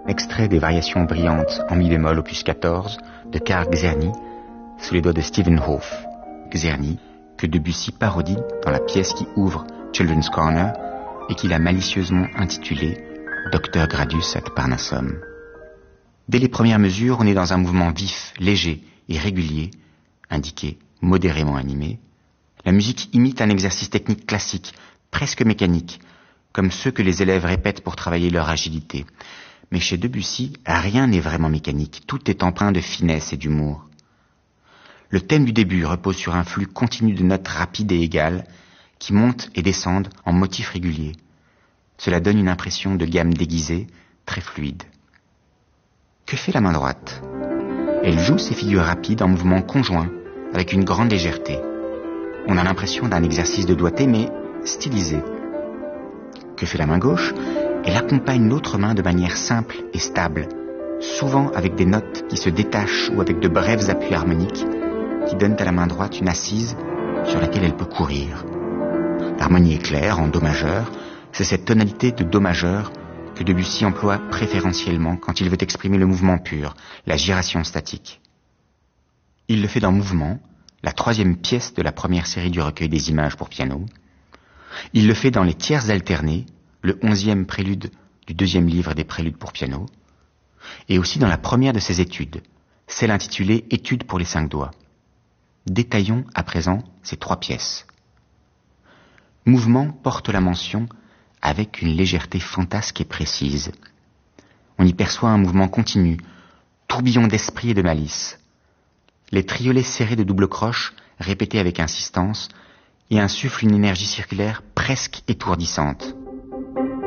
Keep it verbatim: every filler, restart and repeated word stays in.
Extrait des variations brillantes en mi bémol opus quatorze de Karl Czerny sous les doigts de Stephen Hof. Czerny, que Debussy parodie dans la pièce qui ouvre Children's Corner et qu'il a malicieusement intitulée Docteur Gradus at Parnassum. Dès les premières mesures, on est dans un mouvement vif, léger et régulier, indiqué modérément animé. La musique imite un exercice technique classique, presque mécanique, comme ceux que les élèves répètent pour travailler leur agilité. Mais chez Debussy, rien n'est vraiment mécanique, tout est empreint de finesse et d'humour. Le thème du début repose sur un flux continu de notes rapides et égales, qui montent et descendent en motifs réguliers. Cela donne une impression de gamme déguisée, très fluide. Que fait la main droite? Elle joue ces figures rapides en mouvement conjoint, avec une grande légèreté. On a l'impression d'un exercice de doigté, mais stylisé. Que fait la main gauche? Elle accompagne l'autre main de manière simple et stable, souvent avec des notes qui se détachent ou avec de brefs appuis harmoniques qui donnent à la main droite une assise sur laquelle elle peut courir. L'harmonie est claire en do majeur, c'est cette tonalité de do majeur que Debussy emploie préférentiellement quand il veut exprimer le mouvement pur, la gyration statique. Il le fait dans Mouvement, la troisième pièce de la première série du recueil des images pour piano. Il le fait dans les tierces alternés, le onzième prélude du deuxième livre des préludes pour piano, et aussi dans la première de ses études, celle intitulée Études pour les cinq doigts. Détaillons à présent ces trois pièces. Mouvement porte la mention avec une légèreté fantasque et précise. On y perçoit un mouvement continu, tourbillon d'esprit et de malice. Les triolets serrés de double croche, répétés avec insistance, y insufflent une énergie circulaire presque étourdissante.